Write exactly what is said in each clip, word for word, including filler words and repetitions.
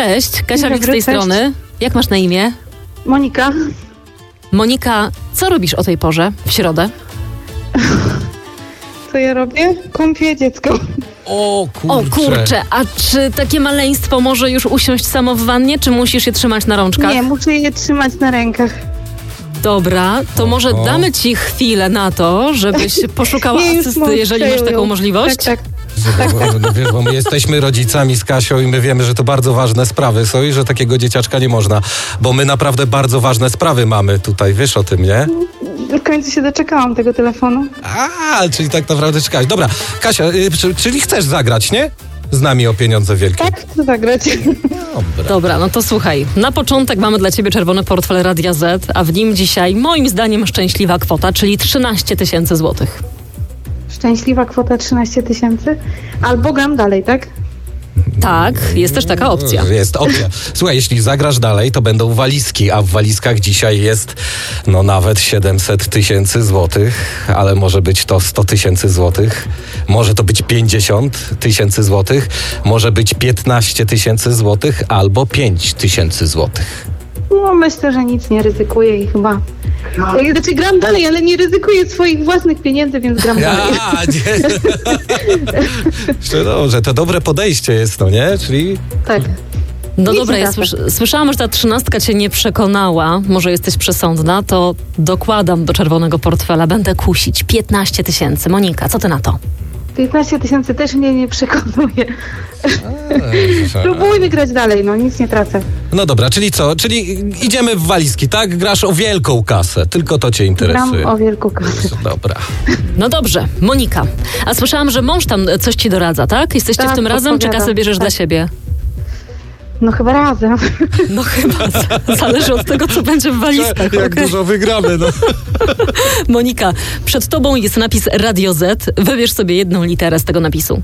Cześć, Kasia Wik z tej cześć. strony. Jak masz na imię? Monika. Monika, co robisz o tej porze w środę? Co ja robię? Kąpię dziecko. O kurczę. O kurczę, a czy takie maleństwo może już usiąść samo w wannie, czy musisz je trzymać na rączkach? Nie, muszę je trzymać na rękach. Dobra, to może Oho. damy ci chwilę na to, żebyś poszukała Nie, już asysty, mąż jeżeli masz przejął. taką możliwość. Tak, tak. Bo, no wiesz, bo my jesteśmy rodzicami z Kasią i my wiemy, że to bardzo ważne sprawy są i że takiego dzieciaczka nie można, bo my naprawdę bardzo ważne sprawy mamy tutaj, wiesz o tym, nie? W końcu się doczekałam tego telefonu. A, czyli tak naprawdę czekałeś. Dobra, Kasia, y, czy- czyli chcesz zagrać, nie? Z nami o pieniądze wielkie. Tak, chcę zagrać. Dobra. Dobra, no to słuchaj, na początek mamy dla ciebie czerwony portfel Radia Z, a w nim dzisiaj moim zdaniem szczęśliwa kwota, czyli trzynaście tysięcy złotych. Szczęśliwa kwota trzynaście tysięcy. Albo gram dalej, tak? Tak, jest też taka opcja. Jest opcja. Słuchaj, jeśli zagrasz dalej, to będą walizki, a w walizkach dzisiaj jest no nawet siedemset tysięcy złotych, ale może być to sto tysięcy złotych, może to być pięćdziesiąt tysięcy złotych, może być piętnaście tysięcy złotych albo pięć tysięcy złotych. No myślę, że nic nie ryzykuję i chyba... Znaczy gram dalej, ale nie ryzykuję swoich własnych pieniędzy, więc gram dalej. Ja, nie. Jeszcze dobrze, to dobre podejście jest, no nie? Czyli Tak. No Nic dobra, nie ja tracę. słysz- słyszałam, że ta trzynastka cię nie przekonała, może jesteś przesądna, to dokładam do czerwonego portfela, będę kusić. piętnaście tysięcy. Monika, co ty na to? piętnaście tysięcy też mnie nie przekonuje. Próbujmy grać dalej, no nic nie tracę. No dobra, czyli co? Czyli idziemy w walizki, tak? Grasz o wielką kasę, tylko to cię interesuje. Gram o wielką kasę. Dobra. No dobrze, Monika, a słyszałam, że mąż tam coś ci doradza, tak? Jesteście Tak, w tym razem, czy podpowiada. kasę bierzesz Tak. dla siebie? No chyba razem. No chyba, z- zależy od tego, co będzie w walizkach. Jak okej? dużo wygramy, no. Monika, przed tobą jest napis Radio Z, wybierz sobie jedną literę z tego napisu.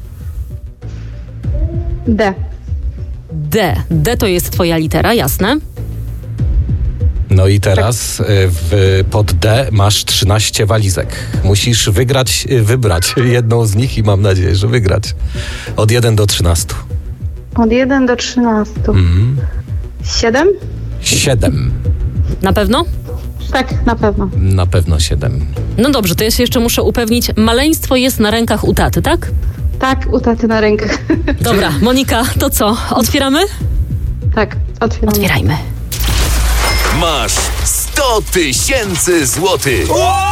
D. D. D to jest twoja litera, jasne? No i teraz y, w, pod D masz trzynaście walizek. Musisz wygrać, y, wybrać jedną z nich i mam nadzieję, że wygrać. Od jeden do trzynastu. Od jeden do trzynastu. Mhm. siedem? siedem. Na pewno? Tak, na pewno. Na pewno siedem. No dobrze, to ja się jeszcze muszę upewnić. Maleństwo jest na rękach u taty, tak? Tak, u taty na rękach. Dobra, Monika, to co? Otwieramy? Tak, otwieram. Otwierajmy. Masz sto tysięcy złotych.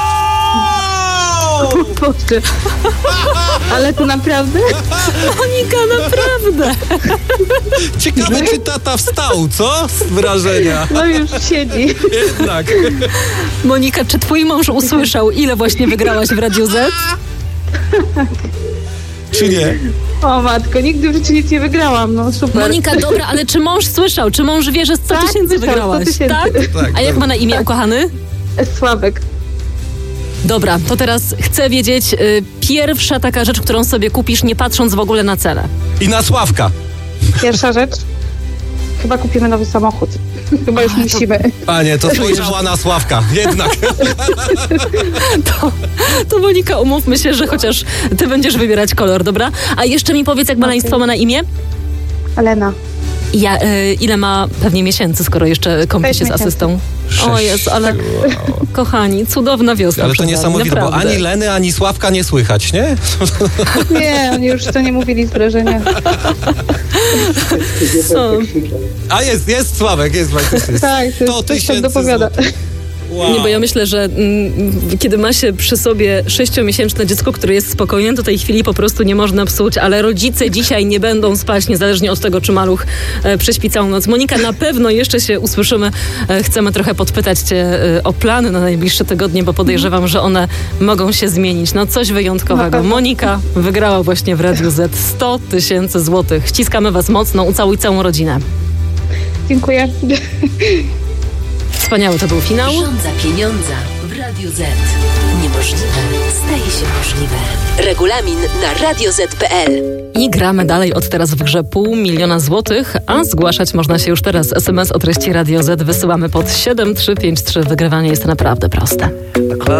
Boże. Ale to naprawdę? Monika, naprawdę! Ciekawe, czy tata wstał, co? Z wrażenia. No już siedzi. Jednak. Monika, czy twój mąż usłyszał, ile właśnie wygrałaś w Radiu Z? Czy nie? O matko, nigdy w życiu nic nie wygrałam, no super. Monika, dobra, ale czy mąż słyszał? Czy mąż wie, że sto Tak, tysięcy słyszał, wygrałaś? sto tysięcy. Tak? Tak, A jak tak. ma na imię ukochany? Sławek. Dobra, to teraz chcę wiedzieć, y, pierwsza taka rzecz, którą sobie kupisz, nie patrząc w ogóle na cenę. I na Sławka. Pierwsza rzecz. Chyba kupimy nowy samochód. Chyba już musimy. Panie, to spojrzała na Sławka. Jednak. To, to Monika, umówmy się, że chociaż ty będziesz wybierać kolor, dobra? A jeszcze mi powiedz, jak maleństwo ma na imię? Elena. Ja, y, ile ma pewnie miesięcy, skoro jeszcze kąpi Sześć się z miesięcy. asystą? O Sześć. Jezu, ale kochani, cudowna wiosna. Ale to przed nami, niesamowite, bo naprawdę. ani Leny, ani Sławka nie słychać, nie? Nie, oni już to nie mówili z wrażenia. O, A jest, jest Sławek, jest faktycznie. Tak, to sto jest, coś tam tysięcy dopowiada. złotych. Wow. Nie, bo ja myślę, że mm, kiedy ma się przy sobie sześciomiesięczne dziecko, które jest spokojne, to tej chwili po prostu nie można psuć, ale rodzice dzisiaj nie będą spać, niezależnie od tego, czy maluch e, prześpi całą noc. Monika, na pewno jeszcze się usłyszymy. E, chcemy trochę podpytać cię e, o plany na najbliższe tygodnie, bo podejrzewam, że one mogą się zmienić. No coś Na wyjątkowego. pewno. Monika wygrała właśnie w Radiu Z sto tysięcy złotych. Ściskamy was mocno, ucałuj całą rodzinę. Dziękuję. Wspaniały to był finał. Rządza pieniądza w Radiu Z. Niemożliwe staje się możliwe. Regulamin na radio zet kropka pe el. I gramy dalej od teraz w grze pół miliona złotych, a zgłaszać można się już teraz. S M S o treści Radio Z wysyłamy pod siedem trzy pięć trzy. Wygrywanie jest naprawdę proste.